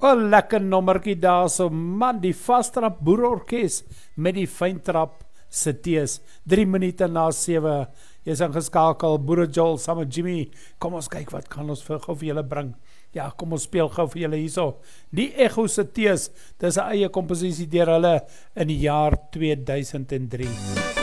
'n lekker nommertjie daar so, man, die Vastrap Boerorkes met die Fyntrap se tees, 3 minute na 7, jy is ingeskakel, Boere Joel, saam met Jimmy, kom ons kyk wat kan ons gou vir julle bring, ja, kom ons speel gou vir julle hierso, die Echo se tees, dis 'n eie komposisie deur hulle in die jaar 2003.